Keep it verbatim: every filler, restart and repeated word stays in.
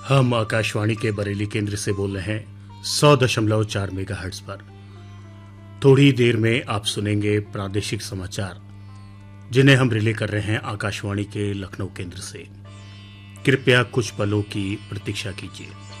हम आकाशवाणी के बरेली केंद्र से बोल रहे हैं सौ दशमलव चार मेगा हर्ट्ज पर। थोड़ी देर में आप सुनेंगे प्रादेशिक समाचार, जिन्हें हम रिले कर रहे हैं आकाशवाणी के लखनऊ केंद्र से। कृपया कुछ पलों की प्रतीक्षा कीजिए।